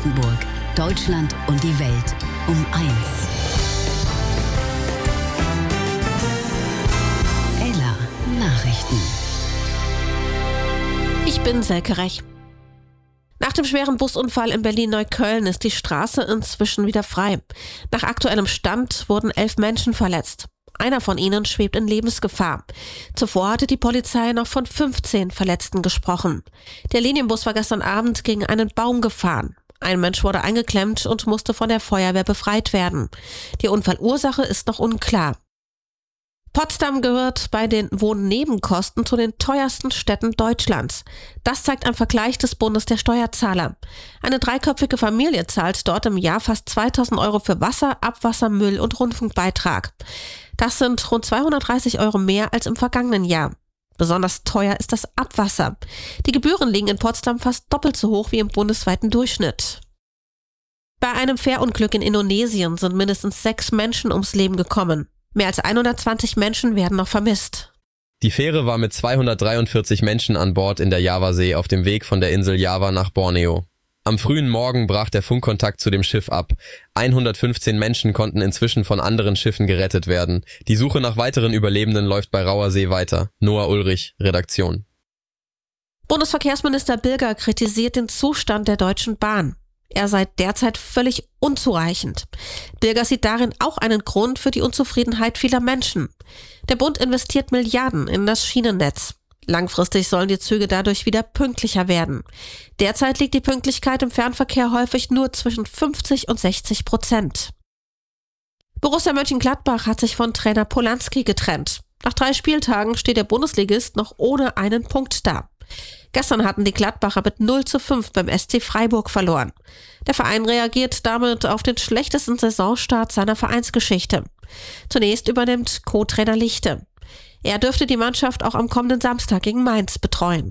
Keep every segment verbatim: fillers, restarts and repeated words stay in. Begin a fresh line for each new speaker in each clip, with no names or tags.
Brandenburg, Deutschland und die Welt um eins. Ella Nachrichten.
Ich bin Selke Rech. Nach dem schweren Busunfall in Berlin-Neukölln ist die Straße inzwischen wieder frei. Nach aktuellem Stand wurden elf Menschen verletzt. Einer von ihnen schwebt in Lebensgefahr. Zuvor hatte die Polizei noch von fünfzehn Verletzten gesprochen. Der Linienbus war gestern Abend gegen einen Baum gefahren. Ein Mensch wurde eingeklemmt und musste von der Feuerwehr befreit werden. Die Unfallursache ist noch unklar. Potsdam gehört bei den Wohnnebenkosten zu den teuersten Städten Deutschlands. Das zeigt ein Vergleich des Bundes der Steuerzahler. Eine dreiköpfige Familie zahlt dort im Jahr fast zweitausend Euro für Wasser, Abwasser, Müll und Rundfunkbeitrag. Das sind rund zweihundertdreißig Euro mehr als im vergangenen Jahr. Besonders teuer ist das Abwasser. Die Gebühren liegen in Potsdam fast doppelt so hoch wie im bundesweiten Durchschnitt. Bei einem Fährunglück in Indonesien sind mindestens sechs Menschen ums Leben gekommen. Mehr als hundertzwanzig Menschen werden noch vermisst.
Die Fähre war mit zweihundertdreiundvierzig Menschen an Bord in der Javasee auf dem Weg von der Insel Java nach Borneo. Am frühen Morgen brach der Funkkontakt zu dem Schiff ab. hundertfünfzehn Menschen konnten inzwischen von anderen Schiffen gerettet werden. Die Suche nach weiteren Überlebenden läuft bei rauer See weiter. Noah Ulrich, Redaktion.
Bundesverkehrsminister Bilger kritisiert den Zustand der Deutschen Bahn. Er sei derzeit völlig unzureichend. Bilger sieht darin auch einen Grund für die Unzufriedenheit vieler Menschen. Der Bund investiert Milliarden in das Schienennetz. Langfristig sollen die Züge dadurch wieder pünktlicher werden. Derzeit liegt die Pünktlichkeit im Fernverkehr häufig nur zwischen fünfzig und sechzig Prozent. Borussia Mönchengladbach hat sich von Trainer Polanski getrennt. Nach drei Spieltagen steht der Bundesligist noch ohne einen Punkt da. Gestern hatten die Gladbacher mit null zu fünf beim S C Freiburg verloren. Der Verein reagiert damit auf den schlechtesten Saisonstart seiner Vereinsgeschichte. Zunächst übernimmt Co-Trainer Lichte. Er dürfte die Mannschaft auch am kommenden Samstag gegen Mainz betreuen.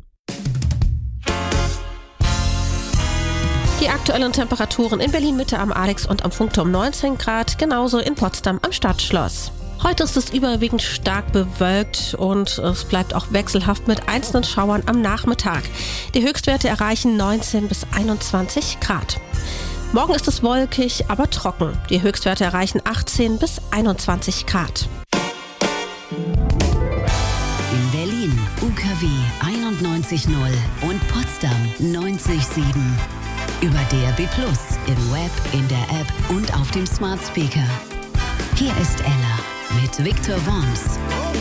Die aktuellen Temperaturen in Berlin-Mitte am Alex und am Funkturm neunzehn Grad, genauso in Potsdam am Stadtschloss. Heute ist es überwiegend stark bewölkt und es bleibt auch wechselhaft mit einzelnen Schauern am Nachmittag. Die Höchstwerte erreichen neunzehn bis einundzwanzig Grad. Morgen ist es wolkig, aber trocken. Die Höchstwerte erreichen achtzehn bis einundzwanzig Grad.
In Berlin U K W einundneunzig Komma null und Potsdam neunzig Komma sieben. Über D A B plus, im Web, in der App und auf dem Smart Speaker. Hier ist Ella mit Victor Worms.